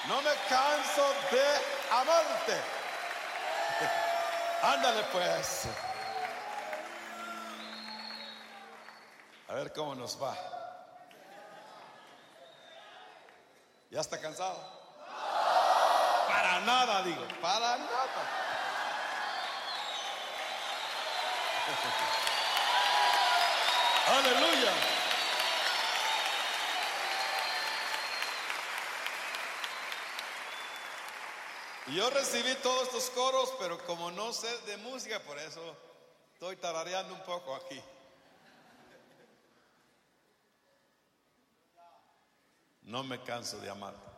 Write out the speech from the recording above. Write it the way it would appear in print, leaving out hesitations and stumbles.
No me canso de amarte. Ándale pues. A ver cómo nos va. ¿Ya está cansado? Para nada, digo, para nada. Aleluya. Y yo recibí todos estos coros, pero como no sé de música, por eso estoy tarareando un poco aquí. No me canso de amar.